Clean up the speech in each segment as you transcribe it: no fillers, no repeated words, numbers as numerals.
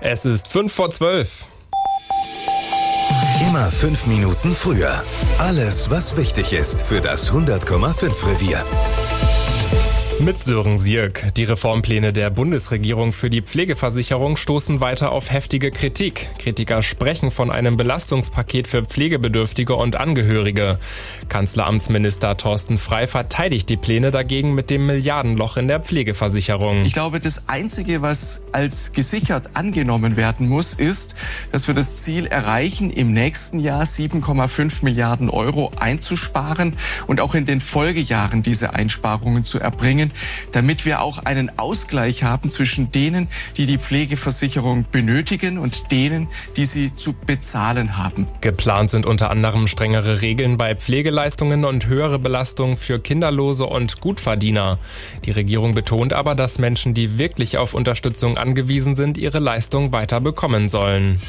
Es ist 5:12. Immer 5 Minuten früher. Alles, was wichtig ist für das 100,5 Revier. Mit Sören Sierk. Die Reformpläne der Bundesregierung für die Pflegeversicherung stoßen weiter auf heftige Kritik. Kritiker sprechen von einem Belastungspaket für Pflegebedürftige und Angehörige. Kanzleramtsminister Thorsten Frey verteidigt die Pläne dagegen mit dem Milliardenloch in der Pflegeversicherung. Ich glaube, das Einzige, was als gesichert angenommen werden muss, ist, dass wir das Ziel erreichen, im nächsten Jahr 7,5 Milliarden Euro einzusparen und auch in den Folgejahren diese Einsparungen zu erbringen, damit wir auch einen Ausgleich haben zwischen denen, die die Pflegeversicherung benötigen und denen, die sie zu bezahlen haben. Geplant sind unter anderem strengere Regeln bei Pflegeleistungen und höhere Belastungen für Kinderlose und Gutverdiener. Die Regierung betont aber, dass Menschen, die wirklich auf Unterstützung angewiesen sind, ihre Leistung weiter bekommen sollen.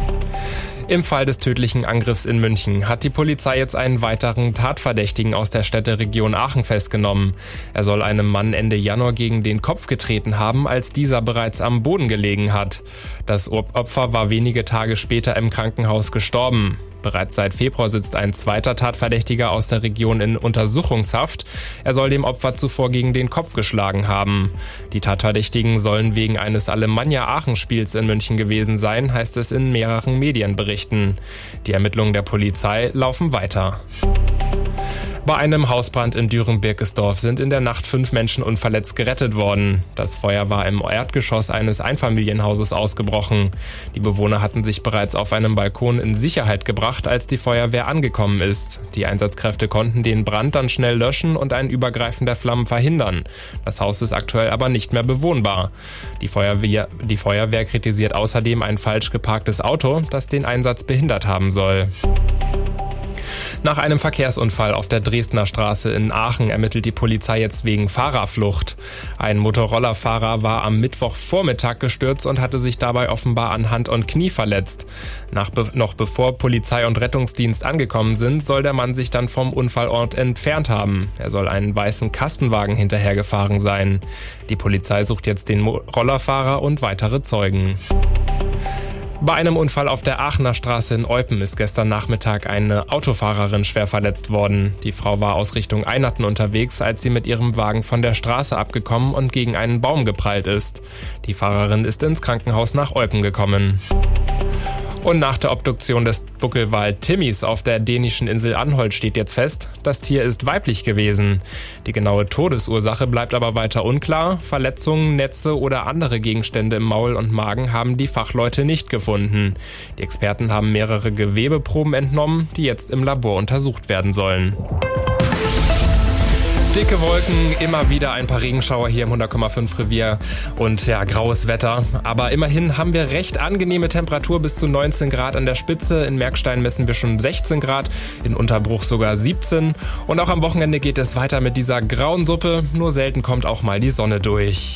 Im Fall des tödlichen Angriffs in München hat die Polizei jetzt einen weiteren Tatverdächtigen aus der Städteregion Aachen festgenommen. Er soll einem Mann Ende Januar gegen den Kopf getreten haben, als dieser bereits am Boden gelegen hat. Das Opfer war wenige Tage später im Krankenhaus gestorben. Bereits seit Februar sitzt ein zweiter Tatverdächtiger aus der Region in Untersuchungshaft. Er soll dem Opfer zuvor gegen den Kopf geschlagen haben. Die Tatverdächtigen sollen wegen eines Alemannia-Aachen-Spiels in München gewesen sein, heißt es in mehreren Medienberichten. Die Ermittlungen der Polizei laufen weiter. Bei einem Hausbrand in Düren-Birkesdorf sind in der Nacht 5 Menschen unverletzt gerettet worden. Das Feuer war im Erdgeschoss eines Einfamilienhauses ausgebrochen. Die Bewohner hatten sich bereits auf einem Balkon in Sicherheit gebracht, als die Feuerwehr angekommen ist. Die Einsatzkräfte konnten den Brand dann schnell löschen und ein Übergreifen der Flammen verhindern. Das Haus ist aktuell aber nicht mehr bewohnbar. Die Feuerwehr kritisiert außerdem ein falsch geparktes Auto, das den Einsatz behindert haben soll. Nach einem Verkehrsunfall auf der Dresdner Straße in Aachen ermittelt die Polizei jetzt wegen Fahrerflucht. Ein Motorrollerfahrer war am Mittwochvormittag gestürzt und hatte sich dabei offenbar an Hand und Knie verletzt. Noch bevor Polizei und Rettungsdienst angekommen sind, soll der Mann sich dann vom Unfallort entfernt haben. Er soll einen weißen Kastenwagen hinterhergefahren sein. Die Polizei sucht jetzt den Rollerfahrer und weitere Zeugen. Bei einem Unfall auf der Aachener Straße in Eupen ist gestern Nachmittag eine Autofahrerin schwer verletzt worden. Die Frau war aus Richtung Einerten unterwegs, als sie mit ihrem Wagen von der Straße abgekommen und gegen einen Baum geprallt ist. Die Fahrerin ist ins Krankenhaus nach Eupen gekommen. Und nach der Obduktion des Buckelwal Timmys auf der dänischen Insel Anholt steht jetzt fest, das Tier ist weiblich gewesen. Die genaue Todesursache bleibt aber weiter unklar. Verletzungen, Netze oder andere Gegenstände im Maul und Magen haben die Fachleute nicht gefunden. Die Experten haben mehrere Gewebeproben entnommen, die jetzt im Labor untersucht werden sollen. Dicke Wolken, immer wieder ein paar Regenschauer hier im 100,5 Revier und ja, graues Wetter. Aber immerhin haben wir recht angenehme Temperatur bis zu 19 Grad an der Spitze. In Merkstein messen wir schon 16 Grad, in Unterbruch sogar 17. Und auch am Wochenende geht es weiter mit dieser grauen Suppe. Nur selten kommt auch mal die Sonne durch.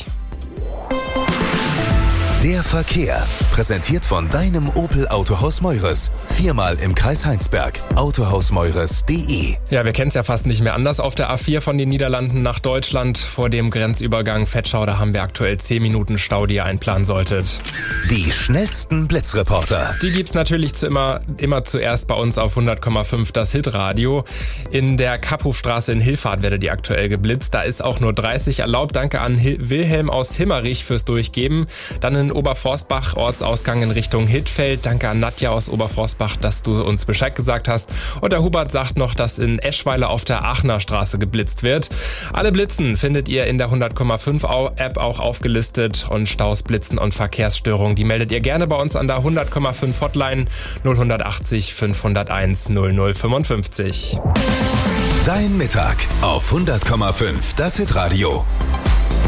Der Verkehr, präsentiert von deinem Opel Autohaus Meures. 4-mal im Kreis Heinsberg. Autohausmeures.de. Ja, wir kennen es ja fast nicht mehr anders auf der A4 von den Niederlanden nach Deutschland. Vor dem Grenzübergang Vetschau, da haben wir aktuell 10 Minuten Stau, die ihr einplanen solltet. Die schnellsten Blitzreporter. Die gibt's natürlich immer zuerst bei uns auf 100,5 das Hitradio. In der Kapphofstraße in Hillfahrt werdet ihr aktuell geblitzt. Da ist auch nur 30 erlaubt. Danke an Wilhelm aus Himmerich fürs Durchgeben. Dann in Oberforstbach, Ortsausgang in Richtung Hittfeld. Danke an Nadja aus Oberforstbach, dass du uns Bescheid gesagt hast. Und der Hubert sagt noch, dass in Eschweiler auf der Aachener Straße geblitzt wird. Alle Blitzen findet ihr in der 100,5 App auch aufgelistet. Und Staus, Blitzen und Verkehrsstörungen, die meldet ihr gerne bei uns an der 100,5 Hotline 0180 501 0055. Dein Mittag auf 100,5 das Hitradio.